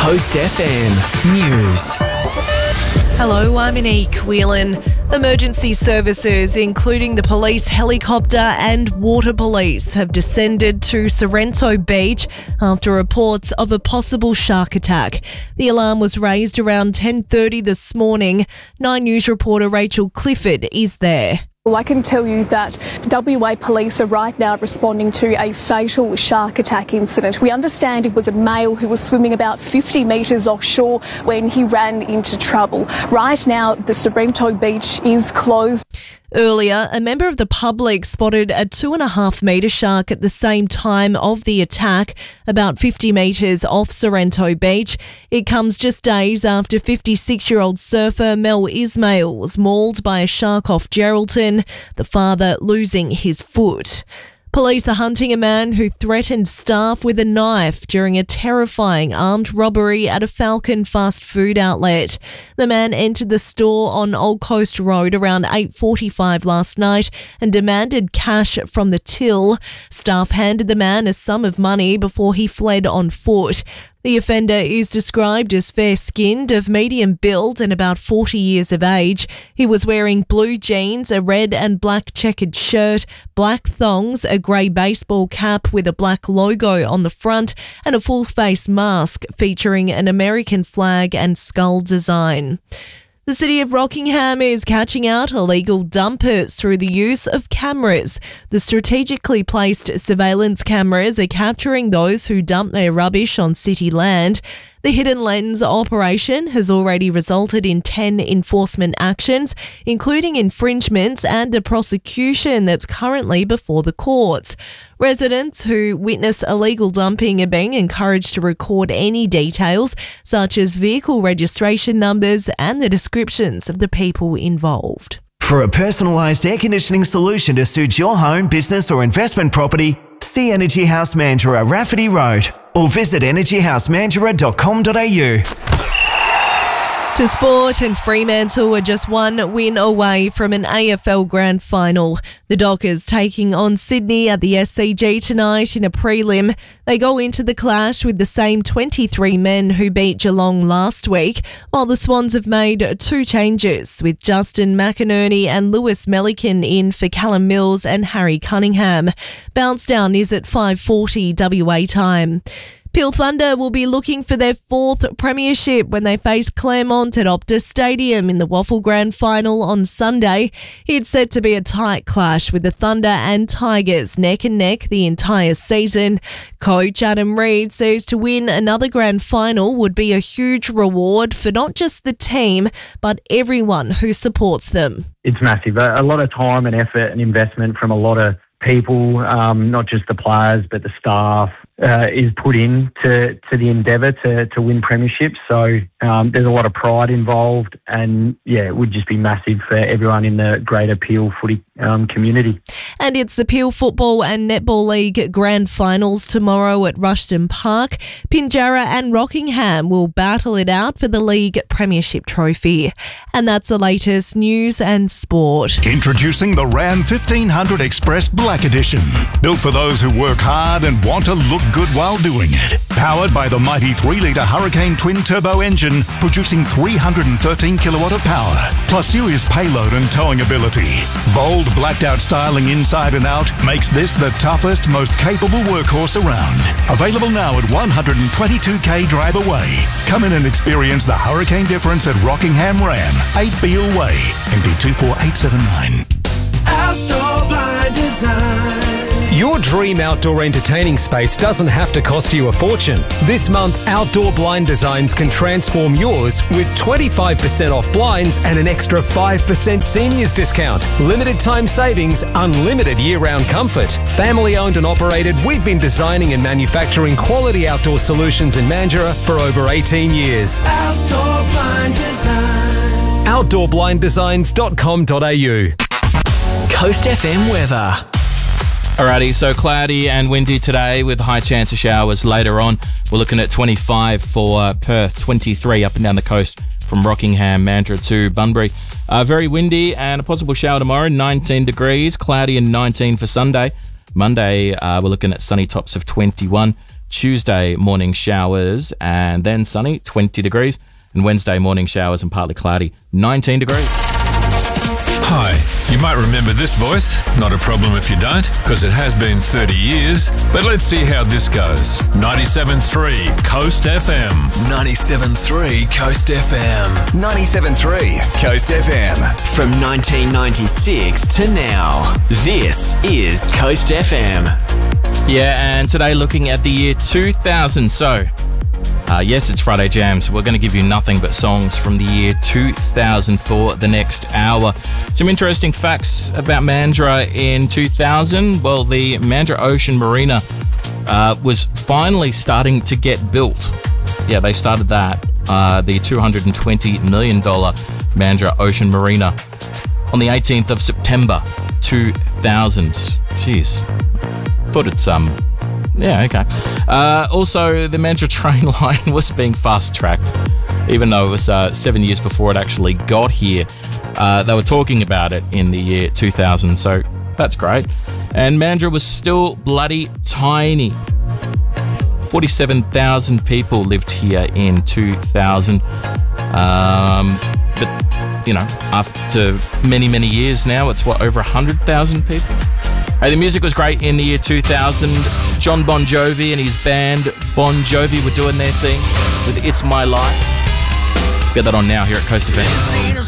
Coast FM News. Hello, I'm Monique Whelan. Emergency services, including the police helicopter and water police, have descended to Sorrento Beach after reports of a possible shark attack. The alarm was raised around 10:30 this morning. 9 News reporter Rachel Clifford is there. Well, I can tell you that WA police are right now responding to a fatal shark attack incident. We understand it was a male who was swimming about 50 metres offshore when he ran into trouble. Right now, the Sorrento Beach is closed. Earlier, a member of the public spotted a 2.5 metre shark at the same time of the attack, about 50 metres off Sorrento Beach. It comes just days after 56-year-old surfer Mel Ismail was mauled by a shark off Geraldton, the father losing his foot. Police are hunting a man who threatened staff with a knife during a terrifying armed robbery at a Falcon fast food outlet. The man entered the store on Old Coast Road around 8:45 last night and demanded cash from the till. Staff handed the man a sum of money before he fled on foot. The offender is described as fair-skinned, of medium build and about 40 years of age. He was wearing blue jeans, a red and black checkered shirt, black thongs, a grey baseball cap with a black logo on the front, and a full-face mask featuring an American flag and skull design. The City of Rockingham is catching out illegal dumpers through the use of cameras. The strategically placed surveillance cameras are capturing those who dump their rubbish on city land. The Hidden Lens operation has already resulted in 10 enforcement actions, including infringements and a prosecution that's currently before the courts. Residents who witness illegal dumping are being encouraged to record any details, such as vehicle registration numbers and the descriptions of the people involved. For a personalised air conditioning solution to suit your home, business or investment property, see Energy House Mandurah, Rafferty Road, or visit energyhousemandurah.com.au. To sport, and Fremantle are just one win away from an AFL Grand Final. The Dockers taking on Sydney at the SCG tonight in a prelim. They go into the clash with the same 23 men who beat Geelong last week, while the Swans have made 2 changes, with Justin McInerney and Lewis Melican in for Callum Mills and Harry Cunningham. Bounce down is at 5:40 WA time. Peel Thunder will be looking for their 4th premiership when they face Claremont at Optus Stadium in the Waffle Grand Final on Sunday. It's set to be a tight clash with the Thunder and Tigers neck and neck the entire season. Coach Adam Reid says to win another Grand Final would be a huge reward for not just the team, but everyone who supports them. It's massive. A lot of time and effort and investment from a lot of people, not just the players but the staff, is put in to the endeavour to win premierships. So there's a lot of pride involved, and it would just be massive for everyone in the greater Peel footy community. And it's the Peel Football and Netball League Grand Finals tomorrow at Rushton Park. Pinjarra and Rockingham will battle it out for the league premiership trophy. And that's the latest news and sport. Introducing the Ram 1500 Express Black Edition. Built for those who work hard and want to look good while doing it. Powered by the mighty 3-litre Hurricane twin-turbo engine, producing 313 kilowatt of power, plus serious payload and towing ability. Bold, blacked-out styling inside and out makes this the toughest, most capable workhorse around. Available now at 122k drive away. Come in and experience the Hurricane difference at Rockingham Ram, 8 Beale Way, MP 24879. Outdoor Blind Design. Your dream outdoor entertaining space doesn't have to cost you a fortune. This month, Outdoor Blind Designs can transform yours with 25% off blinds and an extra 5% seniors discount. Limited time savings, unlimited year-round comfort. Family owned and operated, we've been designing and manufacturing quality outdoor solutions in Mandurah for over 18 years. Outdoor Blind Designs. OutdoorBlindDesigns.com.au. Coast FM weather. Alrighty, so cloudy and windy today with high chance of showers later on. We're looking at 25 for Perth, 23 up and down the coast from Rockingham, Mandurah to Bunbury. Very windy and a possible shower tomorrow, 19 degrees, cloudy and 19 for Sunday. Monday, we're looking at sunny tops of 21 Tuesday, morning showers and then sunny, 20 degrees. And Wednesday, morning showers and partly cloudy, 19 degrees. Hi, you might remember this voice. Not a problem if you don't, because it has been 30 years. But let's see how this goes. 97.3 Coast FM. 97.3 Coast FM. 97.3 Coast FM. From 1996 to now, this is Coast FM. Yeah, and today looking at the year 2000. So, yes, it's Friday Jams. We're going to give you nothing but songs from the year 2000 for the next hour. Some interesting facts about Mandurah in 2000. Well, the Mandurah Ocean Marina was finally starting to get built. Yeah, they started that, the $220 million Mandurah Ocean Marina on the 18th of September 2000. Jeez. Thought it's, yeah, okay. Also, the Mandurah train line was being fast-tracked, even though it was 7 years before it actually got here. They were talking about it in the year 2000, so that's great. And Mandurah was still bloody tiny. 47,000 people lived here in 2000. But, you know, after many, many years now, it's what, over 100,000 people? Hey, the music was great in the year 2000. John Bon Jovi and his band Bon Jovi were doing their thing with It's My Life. Get that on now here at Coast FM.